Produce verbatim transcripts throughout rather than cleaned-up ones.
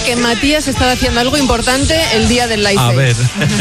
que Matías estaba haciendo algo importante el día del Live A Aid. ver,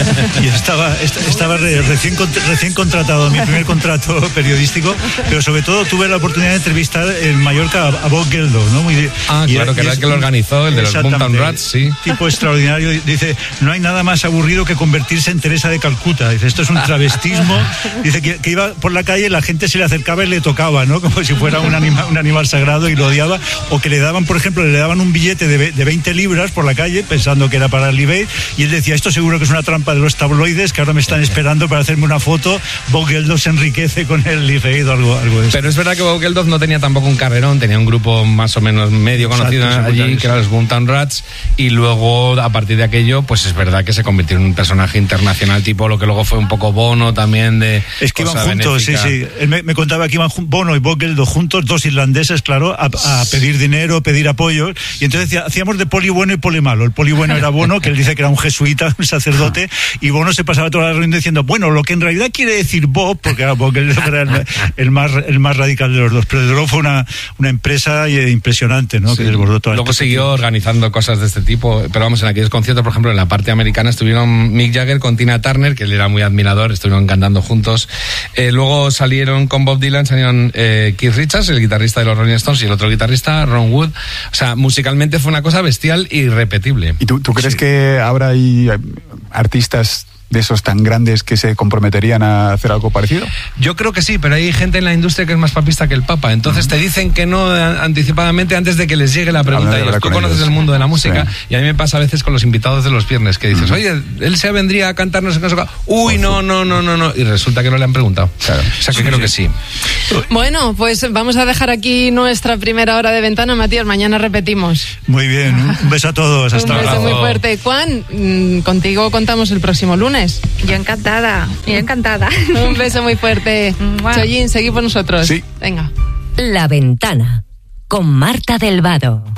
y estaba, estaba recién, recién contratado, mi primer contrato periodístico, pero sobre todo tuve la oportunidad de entrevistar en Mallorca a Bob Geldof, ¿no? Muy, ah, y, claro, que y era es, el que lo organizó, el de los Mountain Rats, sí. Tipo extraordinario. Dice, no hay nada más aburrido que convertirse en Teresa de Calcuta. Dice, esto es un travestismo. Dice que, que iba por la calle, la gente se le acercaba y le tocaba, ¿no? Como si fuera un, anima, un animal sagrado y lo odiaba. O que le daban, por ejemplo, le daban un billete de, de veinte libras por la calle pensando que era para el Live Aid, y él decía, esto seguro que es una trampa de los tabloides que ahora me están esperando para hacerme una foto. Bob Geldof se enriquece con el Live Aid o algo, algo de eso. Pero es verdad que Bob Geldof no tenía tampoco un carrerón, tenía un grupo más o menos medio conocido Exacto, allí, que eran los Mountain Rats, y luego a partir de aquello, pues es verdad que se convirtió en un personaje internacional, tipo lo que luego fue un poco Bono también de... Es que iban juntos, benéfica. sí, sí. Él me, me contaba que iban Bono y Bob Geldof juntos, dos irlandeses, claro, a, a pedir dinero, pedir apoyo, y entonces decía, hacíamos de poli bueno y poli malo. El poli bueno era Bono, que él dice que era un jesuita, un sacerdote, y Bono se pasaba toda la reunión diciendo, bueno, lo que en realidad quiere decir Bob, porque era, Bob Geldof era el, el, más, el más radical de los dos, pero desde luego fue una, una empresa impresionante, ¿no? Sí. Que desbordó toda Luego siguió organizando cosas de este tipo, pero vamos, en aquellos conciertos, por ejemplo, en la parte americana estuvieron Mick Jagger con Tina Turner, que él era muy admirador, estuvieron cantando juntos. Eh, luego salieron con Bob Dylan, salieron eh, Keith Richards, el guitarrista de los Rolling Stones, y el otro guitarrista, Ron Wood. O sea, musicalmente fue una cosa bestial e irrepetible. ¿Y tú, tú crees sí. que ahora hay artistas de esos tan grandes que se comprometerían a hacer algo parecido? Yo creo que sí, pero hay gente en la industria que es más papista que el Papa, entonces uh-huh. te dicen que no anticipadamente antes de que les llegue la pregunta. Ellos, tú conoces ellos. el mundo de la música, sí. y a mí me pasa a veces con los invitados de los viernes que dices, uh-huh. oye, él se vendría a cantar no sé qué, uy, no, no, no, no, no, y resulta que no le han preguntado. Claro. O sea que sí, creo sí. que sí. Bueno, pues vamos a dejar aquí nuestra primera hora de ventana, Matías, mañana repetimos. Muy bien, un beso a todos, hasta luego. Un beso luego. muy fuerte. Juan, contigo contamos el próximo lunes. Yo encantada, yo encantada. Un beso muy fuerte. Chollín, seguid por nosotros. Sí. Venga. La Ventana, con Marta Delvado.